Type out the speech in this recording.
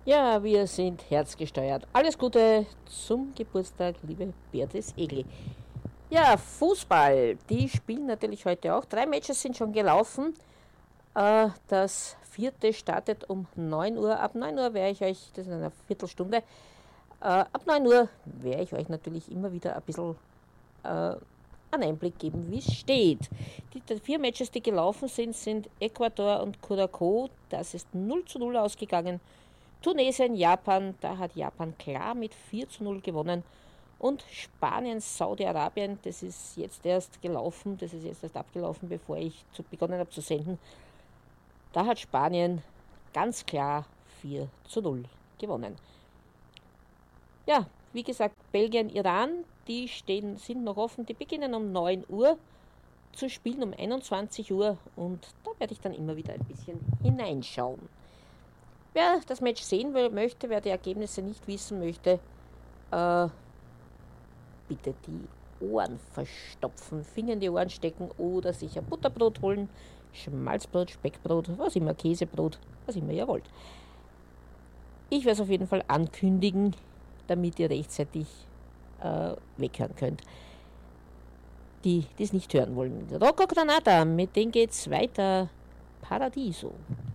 Ja, wir sind herzgesteuert. Alles Gute zum Geburtstag, liebe Beatrice Egli. Ja, Fußball, die spielen natürlich heute auch. 3 Matches sind schon gelaufen. Das vierte startet um 9 Uhr. Ab 9 Uhr werde ich euch, das ist in einer Viertelstunde, ab 9 Uhr werde ich euch natürlich immer wieder ein bisschen einen Einblick geben, wie es steht. Die 4 Matches, die gelaufen sind, sind Ecuador und Curacao. Das ist 0:0 ausgegangen. Tunesien, Japan, da hat Japan klar mit 4:0 gewonnen. Und Spanien, Saudi-Arabien, das ist jetzt erst gelaufen, das ist jetzt erst abgelaufen, bevor ich begonnen habe zu senden. Da hat Spanien ganz klar 4:0 gewonnen. Ja, wie gesagt, Belgien, Iran, sind noch offen, die beginnen um 9 Uhr zu spielen, um 21 Uhr, und da werde ich dann immer wieder ein bisschen hineinschauen. Wer das Match sehen möchte, wer die Ergebnisse nicht wissen möchte, äh, bitte die Ohren verstopfen, Finger in die Ohren stecken oder sich ein Butterbrot holen, Schmalzbrot, Speckbrot, was immer, Käsebrot, was immer ihr wollt. Ich werde es auf jeden Fall ankündigen, damit ihr rechtzeitig weghören könnt. Die es nicht hören wollen. Rocco Granata, mit denen geht's weiter. Paradiso.